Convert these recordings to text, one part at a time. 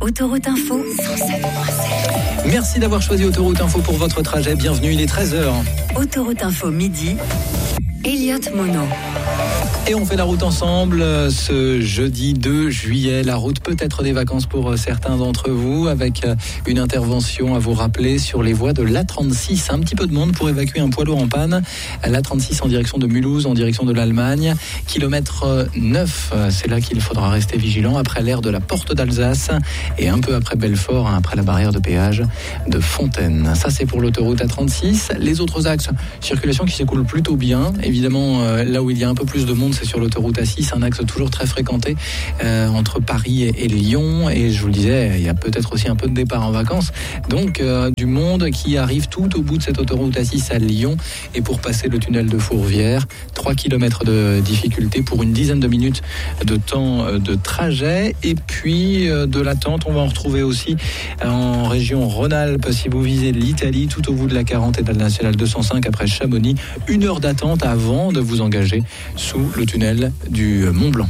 Autoroute Info 107.7. Merci d'avoir choisi Autoroute Info pour votre trajet. Bienvenue, il est 13h. Autoroute Info midi, Elliot Mono. Et on fait la route ensemble ce jeudi 2 juillet. La route peut être des vacances pour certains d'entre vous, avec une intervention à vous rappeler sur les voies de l'A36. Un petit peu de monde pour évacuer un poids lourd en panne. L'A36 en direction de Mulhouse, en direction de l'Allemagne. Kilomètre 9, c'est là qu'il faudra rester vigilant après l'aire de la Porte d'Alsace et un peu après Belfort, après la barrière de péage de Fontaine. Ça, c'est pour l'autoroute A36. Les autres axes, circulation qui s'écoule plutôt bien. Évidemment, là où il y a un peu plus de monde, c'est sur l'autoroute A6, un axe toujours très fréquenté entre Paris et Lyon. Et je vous le disais, il y a peut-être aussi un peu de départ en vacances. Donc du monde qui arrive tout au bout de cette autoroute A6 à Lyon. Et pour passer le tunnel de Fourvière, 3 km de difficulté pour une dizaine de minutes de temps de trajet. Et puis de l'attente, on va en retrouver aussi en région Rhône-Alpes. Si vous visez l'Italie, tout au bout de la 40 et de la nationale 205 après Chamonix, 1 heure d'attente avant de vous engager sous le tunnel du Mont-Blanc.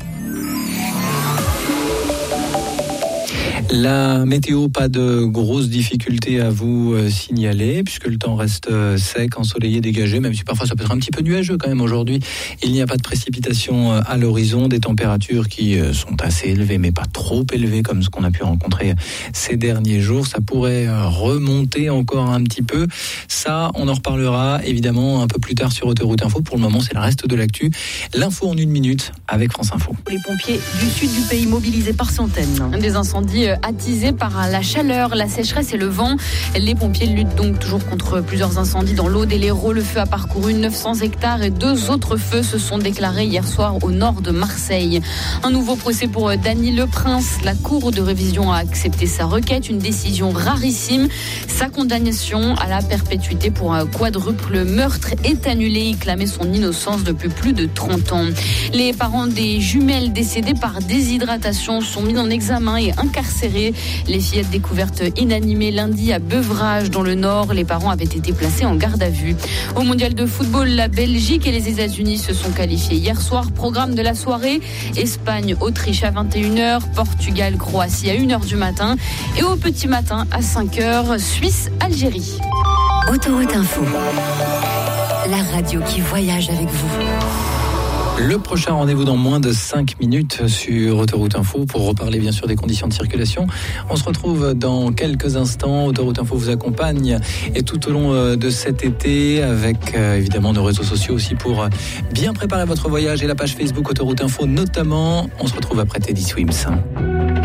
La météo, pas de grosses difficultés à vous signaler, puisque le temps reste sec, ensoleillé, dégagé, même si parfois ça peut être un petit peu nuageux quand même aujourd'hui. Il n'y a pas de précipitations à l'horizon, des températures qui sont assez élevées, mais pas trop élevées comme ce qu'on a pu rencontrer ces derniers jours. Ça pourrait remonter encore un petit peu. Ça, on en reparlera évidemment un peu plus tard sur Autoroute Info. Pour le moment, c'est le reste de l'actu. L'info en 1 minute avec France Info. Les pompiers du sud du pays mobilisés par centaines. Des incendies attisés par la chaleur, la sécheresse et le vent. Les pompiers luttent donc toujours contre plusieurs incendies dans l'Aude et l'Hérault. Le feu a parcouru 900 hectares et 2 autres feux se sont déclarés hier soir au nord de Marseille. Un nouveau procès pour Dany Leprince. La Cour de révision a accepté sa requête, une décision rarissime. Sa condamnation à la perpétuité pour un quadruple meurtre est annulée. Il clamait son innocence depuis plus de 30 ans. Les parents des jumelles décédées par déshydratation sont mis en examen et incarcérés. Les fillettes découvertes inanimées lundi à Beuvrages dans le Nord. Les parents avaient été placés en garde à vue. Au mondial de football, la Belgique et les États-Unis se sont qualifiés hier soir. Programme de la soirée, Espagne-Autriche à 21h, Portugal-Croatie à 1h du matin et au petit matin à 5h, Suisse-Algérie. Autoroute Info, la radio qui voyage avec vous. Le prochain rendez-vous dans moins de 5 minutes sur Autoroute Info pour reparler bien sûr des conditions de circulation. On se retrouve dans quelques instants. Autoroute Info vous accompagne et tout au long de cet été avec évidemment nos réseaux sociaux aussi pour bien préparer votre voyage et la page Facebook Autoroute Info notamment. On se retrouve après Teddy Swims.